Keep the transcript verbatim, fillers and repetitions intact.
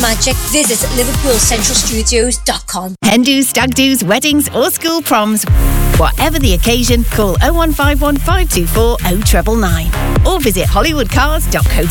magic, visit liverpool central studios dot com. Hen do's, stag do's, weddings or school proms. Whatever the occasion, call oh one five one five two four oh nine nine nine or visit hollywood cars dot co dot uk.